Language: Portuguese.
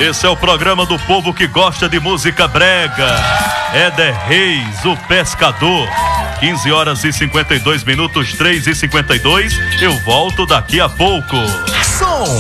Esse é o programa do povo que gosta de música brega. Éder Reis, o pescador. 15 horas e 52 minutos, 3h52. Eu volto daqui a pouco. Som